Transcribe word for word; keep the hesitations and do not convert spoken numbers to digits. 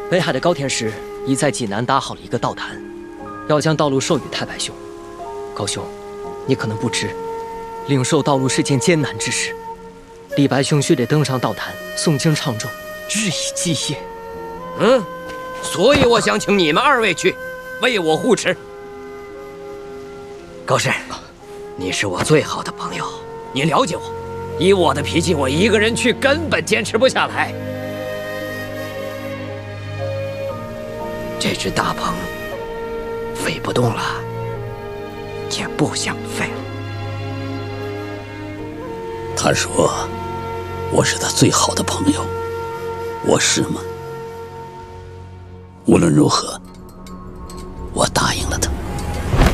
北海的高田氏已在济南搭好了一个道坛，要将道路授予太白兄。高兄，你可能不知，领受道路是件艰难之事，李白兄须得登上道坛诵经唱咒，日以继夜。 嗯，所以我想请你们二位去，为我护持。高氏，你是我最好的朋友，你了解我。以我的脾气，我一个人去根本坚持不下来。这只大鹏飞不动了，也不想飞了。 他说我是他最好的朋友，我是吗？无论如何，我答应了他。